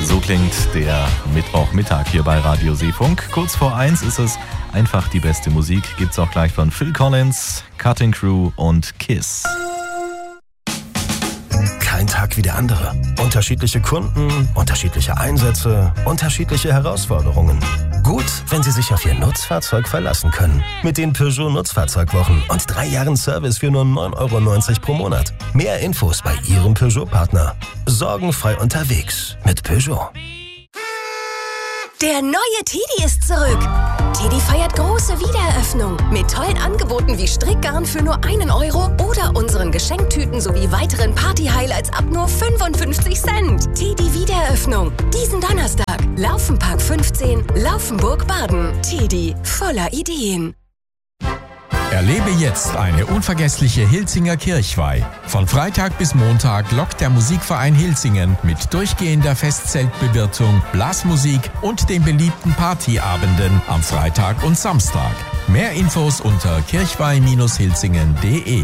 So klingt der Mittwochmittag hier bei Radio Seefunk. Kurz vor 1 ist es einfach die beste Musik. Gibt's auch gleich von Phil Collins, Cutting Crew und Kiss. Kein Tag wie der andere. Unterschiedliche Kunden, unterschiedliche Einsätze, unterschiedliche Herausforderungen. Gut, wenn Sie sich auf Ihr Nutzfahrzeug verlassen können. Mit den Peugeot Nutzfahrzeugwochen und 3 Jahren Service für nur 9,90 € pro Monat. Mehr Infos bei Ihrem Peugeot-Partner. Sorgenfrei unterwegs mit Peugeot. Der neue Teddy ist zurück. Teddy feiert große Wiedereröffnung mit tollen Angeboten wie Strickgarn für nur 1 € oder unseren Geschenktüten sowie weiteren Party-Highlights ab nur 55 Cent. Teddy Wiedereröffnung. Diesen Donnerstag. Laufenpark 15, Laufenburg-Baden. Teddy, voller Ideen. Erlebe jetzt eine unvergessliche Hilzinger Kirchweih. Von Freitag bis Montag lockt der Musikverein Hilsingen mit durchgehender Festzeltbewirtung, Blasmusik und den beliebten Partyabenden am Freitag und Samstag. Mehr Infos unter kirchweih-hilsingen.de.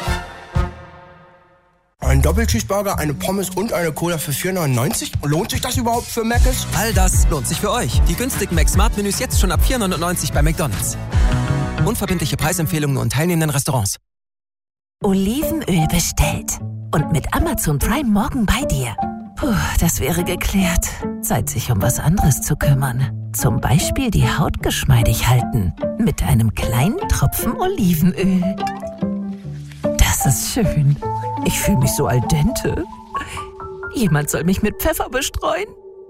Ein Doppelcheeseburger, eine Pommes und eine Cola für 4,99 €? Lohnt sich das überhaupt für Mc's? All das lohnt sich für euch. Die günstigen Mac-Smart-Menüs jetzt schon ab 4,99 € bei McDonald's. Unverbindliche Preisempfehlungen nur in teilnehmenden Restaurants. Olivenöl bestellt. Und mit Amazon Prime morgen bei dir. Puh, das wäre geklärt. Zeit, sich um was anderes zu kümmern. Zum Beispiel die Haut geschmeidig halten. Mit einem kleinen Tropfen Olivenöl. Das ist schön. Ich fühle mich so al dente. Jemand soll mich mit Pfeffer bestreuen.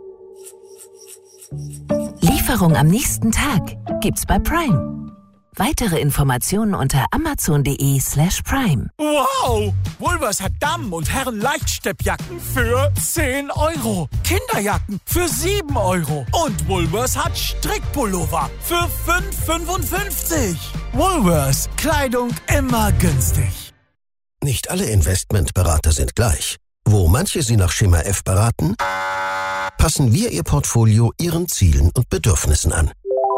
Lieferung am nächsten Tag gibt's bei Prime. Weitere Informationen unter amazon.de/prime. Wow! Woolworths hat Damen- und Herren-Leichtsteppjacken für 10 €. Kinderjacken für 7 €. Und Woolworths hat Strickpullover für 5,55 €. Woolworths. Kleidung immer günstig. Nicht alle Investmentberater sind gleich. Wo manche Sie nach Schema F beraten, passen wir Ihr Portfolio Ihren Zielen und Bedürfnissen an.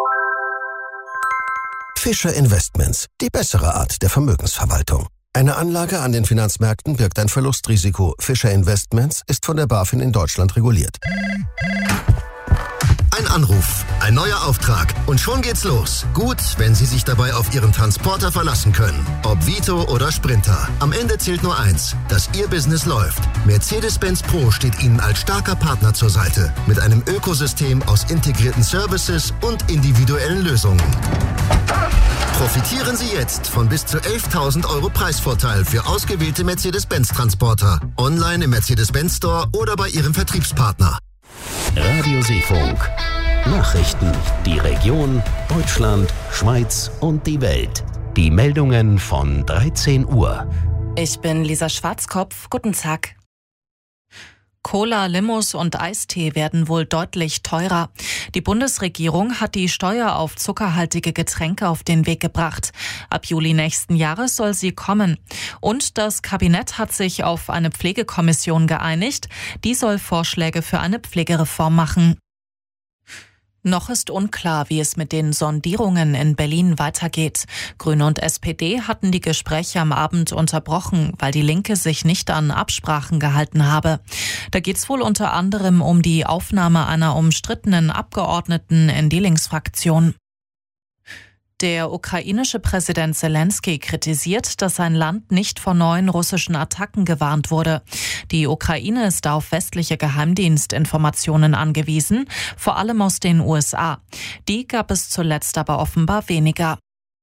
Fischer Investments, die bessere Art der Vermögensverwaltung. Eine Anlage an den Finanzmärkten birgt ein Verlustrisiko. Fischer Investments ist von der BaFin in Deutschland reguliert. Ein Anruf, ein neuer Auftrag und schon geht's los. Gut, wenn Sie sich dabei auf Ihren Transporter verlassen können. Ob Vito oder Sprinter. Am Ende zählt nur eins, dass Ihr Business läuft. Mercedes-Benz Pro steht Ihnen als starker Partner zur Seite. Mit einem Ökosystem aus integrierten Services und individuellen Lösungen. Profitieren Sie jetzt von bis zu 11.000 € Preisvorteil für ausgewählte Mercedes-Benz-Transporter. Online im Mercedes-Benz Store oder bei Ihrem Vertriebspartner. Radio Seefunk. Nachrichten, die Region, Deutschland, Schweiz und die Welt. Die Meldungen von 13 Uhr. Ich bin Lisa Schwarzkopf. Guten Tag. Cola, Limos und Eistee werden wohl deutlich teurer. Die Bundesregierung hat die Steuer auf zuckerhaltige Getränke auf den Weg gebracht. Ab Juli nächsten Jahres soll sie kommen. Und das Kabinett hat sich auf eine Pflegekommission geeinigt. Die soll Vorschläge für eine Pflegereform machen. Noch ist unklar, wie es mit den Sondierungen in Berlin weitergeht. Grüne und SPD hatten die Gespräche am Abend unterbrochen, weil die Linke sich nicht an Absprachen gehalten habe. Da geht es wohl unter anderem um die Aufnahme einer umstrittenen Abgeordneten in die Linksfraktion. Der ukrainische Präsident Zelensky kritisiert, dass sein Land nicht vor neuen russischen Attacken gewarnt wurde. Die Ukraine ist auf westliche Geheimdienstinformationen angewiesen, vor allem aus den USA. Die gab es zuletzt aber offenbar weniger.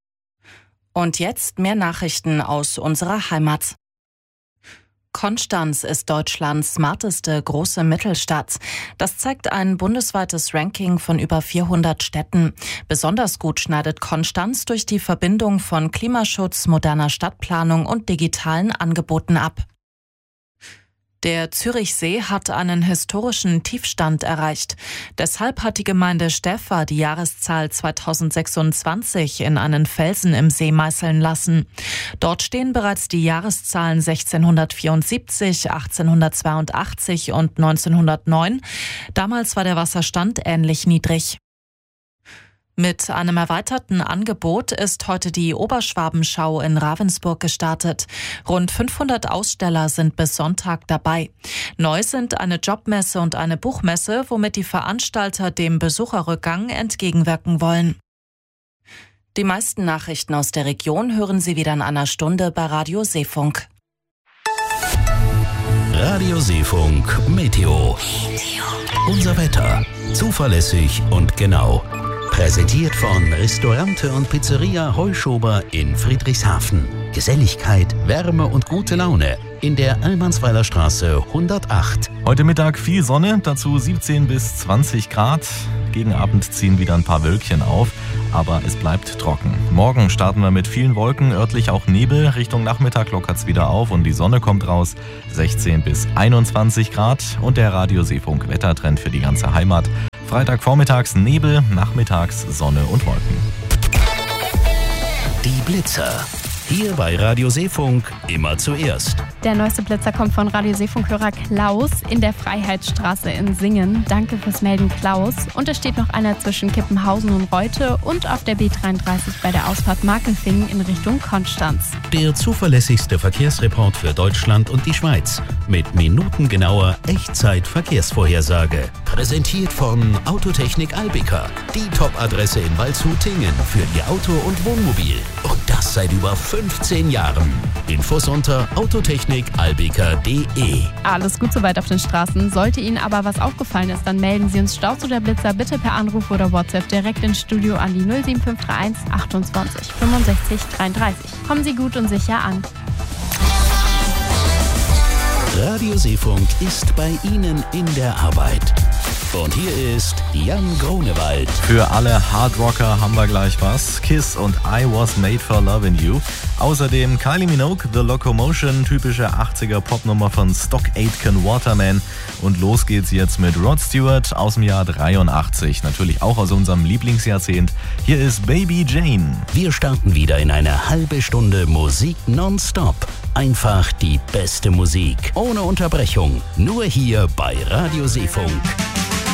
Und jetzt mehr Nachrichten aus unserer Heimat. Konstanz ist Deutschlands smarteste große Mittelstadt. Das zeigt ein bundesweites Ranking von über 400 Städten. Besonders gut schneidet Konstanz durch die Verbindung von Klimaschutz, moderner Stadtplanung und digitalen Angeboten ab. Der Zürichsee hat einen historischen Tiefstand erreicht. Deshalb hat die Gemeinde Stäfa die Jahreszahl 2026 in einen Felsen im See meißeln lassen. Dort stehen bereits die Jahreszahlen 1674, 1882 und 1909. Damals war der Wasserstand ähnlich niedrig. Mit einem erweiterten Angebot ist heute die Oberschwabenschau in Ravensburg gestartet. Rund 500 Aussteller sind bis Sonntag dabei. Neu sind eine Jobmesse und eine Buchmesse, womit die Veranstalter dem Besucherrückgang entgegenwirken wollen. Die meisten Nachrichten aus der Region hören Sie wieder in einer Stunde bei Radio Seefunk. Radio Seefunk Meteo. Unser Wetter. Zuverlässig und genau. Präsentiert von Restaurante und Pizzeria Heuschober in Friedrichshafen. Geselligkeit, Wärme und gute Laune in der Almansweiler Straße 108. Heute Mittag viel Sonne, dazu 17 bis 20 Grad. Gegen Abend ziehen wieder ein paar Wölkchen auf, aber es bleibt trocken. Morgen starten wir mit vielen Wolken, örtlich auch Nebel. Richtung Nachmittag lockert es wieder auf und die Sonne kommt raus. 16 bis 21 Grad und der Radio Seefunk Wettertrend für die ganze Heimat. Freitagvormittags Nebel, nachmittags Sonne und Wolken. Die Blitzer. Hier bei Radio Seefunk immer zuerst. Der neueste Blitzer kommt von Radio Seefunk-Hörer Klaus in der Freiheitsstraße in Singen. Danke fürs Melden, Klaus. Und es steht noch einer zwischen Kippenhausen und Reute und auf der B33 bei der Ausfahrt Markelfingen in Richtung Konstanz. Der zuverlässigste Verkehrsreport für Deutschland und die Schweiz. Mit minutengenauer Echtzeit-Verkehrsvorhersage. Präsentiert von Autotechnik Albika. Die Top-Adresse in Waldshut-Tingen für Ihr Auto und Wohnmobil. Und das seit über 15 Jahren. Infos unter autotechnikalbika.de. Alles gut soweit auf den Straßen. Sollte Ihnen aber was aufgefallen ist, dann melden Sie uns Staus oder Blitzer bitte per Anruf oder WhatsApp direkt ins Studio an die 07531 28 65 33. Kommen Sie gut und sicher an. Radio Seefunk ist bei Ihnen in der Arbeit. Und hier ist Jan Grunewald. Für alle Hardrocker haben wir gleich was. Kiss und I Was Made for Lovin' You. Außerdem Kylie Minogue, The Locomotion, typische 80er Popnummer von Stock Aitken Waterman. Und los geht's jetzt mit Rod Stewart aus dem Jahr 83. Natürlich auch aus unserem Lieblingsjahrzehnt. Hier ist Baby Jane. Wir starten wieder in eine halbe Stunde Musik nonstop. Einfach die beste Musik. Ohne Unterbrechung. Nur hier bei Radio Seefunk.